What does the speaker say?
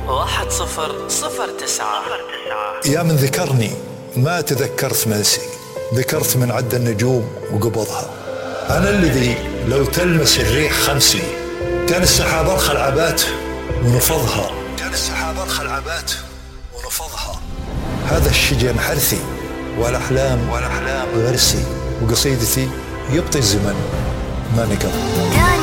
1009. يا من ذكرني ما تذكرت منسي، ذكرت من عد النجوم وقبضها. أنا الذي لو تلمس الريح خمسي، كان السحاب أرخى العبات ونفضها، هذا الشجن حرثي والأحلام غرسي، وقصيدتي يبطي الزمن ما نقضها.